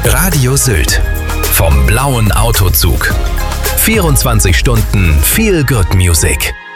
Radio Sylt. Vom blauen Autozug. 24 Stunden Feel Good Music.